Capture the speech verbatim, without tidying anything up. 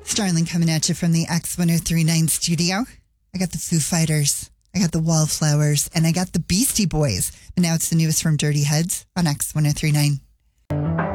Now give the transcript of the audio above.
Starling coming at you from the X ten thirty-nine studio. I got the Foo Fighters, I got the Wallflowers, and I got the Beastie Boys. And now it's the newest from Dirty Heads on X ten thirty-nine.